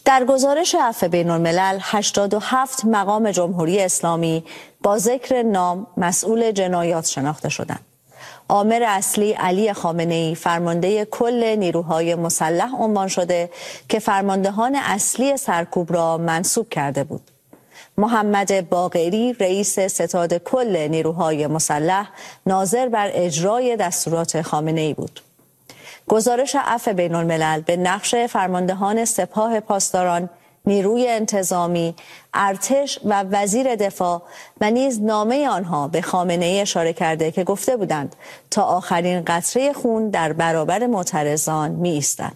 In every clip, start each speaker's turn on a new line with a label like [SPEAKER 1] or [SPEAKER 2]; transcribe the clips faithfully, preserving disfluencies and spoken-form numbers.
[SPEAKER 1] در گزارش عفو بین‌الملل، هشتاد و هفت مقام جمهوری اسلامی با ذکر نام مسئول جنایات شناخته شدند. آمر اصلی علی خامنه‌ای فرمانده کل نیروهای مسلح عنوان شده که فرماندهان اصلی سرکوب را منصوب کرده بود. محمد باقری رئیس ستاد کل نیروهای مسلح ناظر بر اجرای دستورات خامنه‌ای بود. گزارش عفو بین‌الملل به نقش فرماندهان سپاه پاسداران، نیروی انتظامی، ارتش و وزیر دفاع و نیز نامه آنها به خامنه‌ای اشاره کرده که گفته بودند تا آخرین قطره خون در برابر معترضان می ایستند.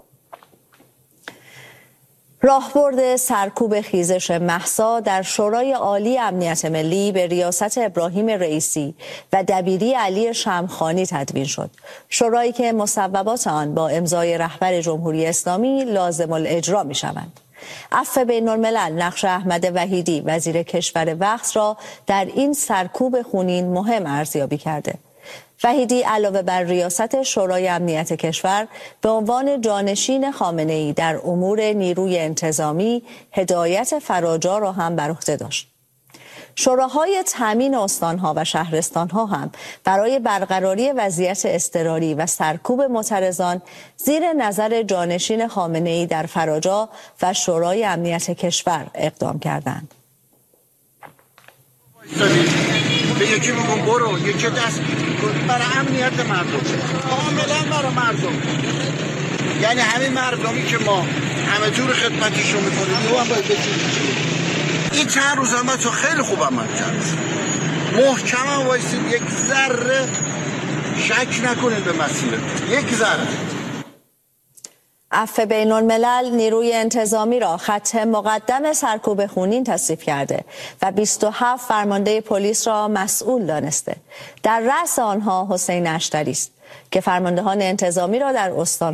[SPEAKER 1] راهبرد سرکوب خیزش مهسا در شورای عالی امنیت ملی به ریاست ابراهیم رئیسی و دبیری علی شمخانی تدوین شد. شورایی که مصوبات آن با امضای رهبر جمهوری اسلامی لازم الاجرا می شوند. عفو بین‌الملل نقش احمد وحیدی وزیر کشور وقت را در این سرکوب خونین مهم ارزیابی کرده. وحیدی علاوه بر ریاست شورای امنیت کشور به عنوان جانشین خامنه‌ای در امور نیروی انتظامی هدایت فراجا را هم بر عهده داشت. شوراهای تامین استانها و شهرستانها هم برای برقراری وضعیت اضطراری و سرکوب معترضان زیر نظر جانشین خامنه‌ای در فراجا و شورای امنیت کشور اقدام کردند.
[SPEAKER 2] به یکی میگم برو، یکی دست برای امنیت مردم، کاملا برای مردم، یعنی همین مردمی که ما همه جور خدمتشون میکنیم او هم باید بچید. این چند روز هم تو خیلی خوب عمل کرد، محکم هم وایسید، یک ذره شک نکنید به مسیر، یک ذره.
[SPEAKER 1] عفو بین‌الملل نیروی انتظامی را خط مقدم سرکوب خونین تصنیف کرده و بیست و هفت فرمانده پلیس را مسئول دانسته. در رأس آنها حسین اشتری است که فرماندهان انتظامی را در استان